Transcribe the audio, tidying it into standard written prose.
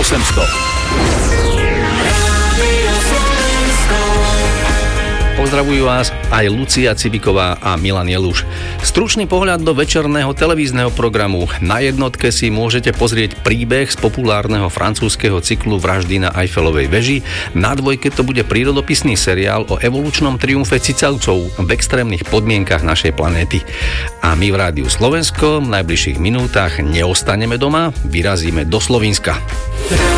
Pozdravujú vás aj Lucia Cibiková a Milan Jeluš. Stručný pohľad do večerného televízneho programu. Na jednotke si môžete pozrieť príbeh z populárneho francúzskeho cyklu Vraždy na Eiffelovej veži. Na dvojke to bude prírodopisný seriál o evolučnom triumfe cicavcov v extrémnych podmienkach našej planéty. A my v Rádiu Slovensko v najbližších minútach neostaneme doma, vyrazíme do Slovinska.